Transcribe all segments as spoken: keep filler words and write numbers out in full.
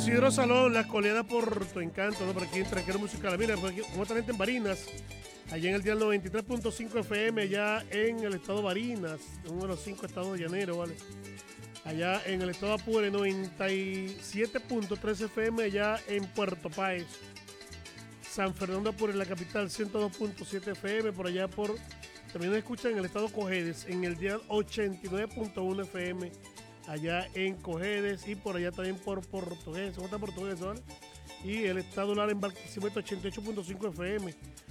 Isidro Salón, las coleadas por tu encanto, ¿no? Por aquí en Tranquero Musical. Mira, por aquí, como esta gente en Barinas, allá en el dial noventa y tres punto cinco F M, allá en el estado Barinas, uno de los cinco estados de llanero, ¿vale? Allá en el estado Apure, noventa y siete punto tres F M, allá en Puerto Páez. San Fernando Apure, la capital, ciento dos punto siete F M, por allá por... También nos escuchan en el estado Cojedes, en el dial ochenta y nueve punto uno F M, allá en Cojedes, y por allá también por Portugués, ¿cómo está Portugués, ¿vale? Y el estado Lara en Barquisimeto, ochenta y ocho punto cinco F M.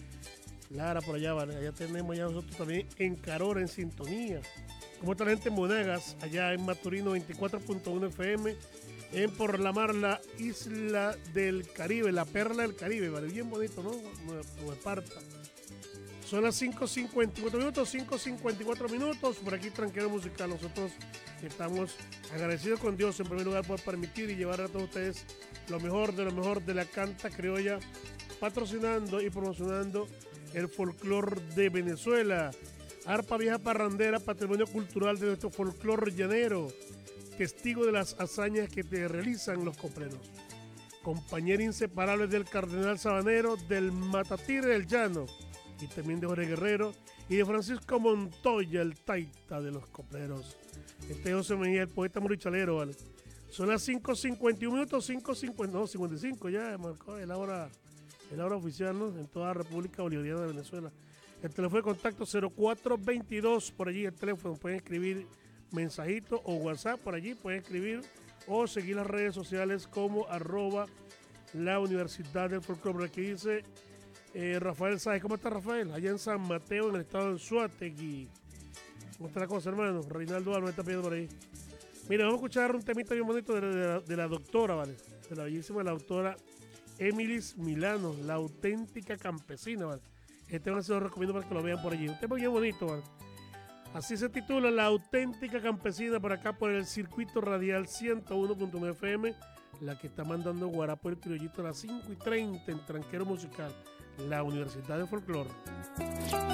Lara por allá, ¿vale? Allá tenemos ya nosotros también en Carora, en sintonía. Como está la gente en Monegas, allá en Maturino, veinticuatro punto uno F M. En Por la Mar, la isla del Caribe, la perla del Caribe, ¿vale? Bien bonito, ¿no? Como Esparta. Son las cinco cincuenta y cuatro minutos, cinco cincuenta y cuatro minutos, por aquí Tranquero Musical. Nosotros estamos agradecidos con Dios en primer lugar por permitir y llevar a todos ustedes lo mejor de lo mejor de la canta criolla, patrocinando y promocionando el folclor de Venezuela. Arpa Vieja Parrandera, patrimonio cultural de nuestro folclor llanero, testigo de las hazañas que te realizan los copleros. Compañero inseparable del Cardenal Sabanero, del Matatire del Llano, y también de Jorge Guerrero y de Francisco Montoya, el taita de los copleros. Este es José Mejía, el poeta morichalero, ¿vale? Son las cinco cincuenta y uno minutos, cinco cincuenta, no, cincuenta y cinco ya, marcó el hora, el hora oficial, ¿no? En toda la República Bolivariana de Venezuela. El teléfono de contacto cero cuatro veintidós, por allí el teléfono, pueden escribir mensajito o WhatsApp, por allí pueden escribir o seguir las redes sociales como arroba la Universidad del Folclore. Aquí dice eh, Rafael Sáez. ¿Cómo está Rafael? Allá en San Mateo, en el estado del Suátegui. ¿Cómo está la cosa, hermano? Reinaldo Álvarez está pidiendo por ahí. Mira, vamos a escuchar un temita bien bonito de, de, de, la, de la doctora, ¿vale? De la bellísima la doctora Emilis Milano, la auténtica campesina, ¿vale? Este tema se lo recomiendo para que lo vean por allí. Un tema bien bonito, ¿vale? Así se titula La auténtica campesina, por acá por el circuito radial ciento uno punto nueve F M, la que está mandando Guarapo el criollito a las cinco y treinta en Tranquero Musical, la Universidad de Folclore.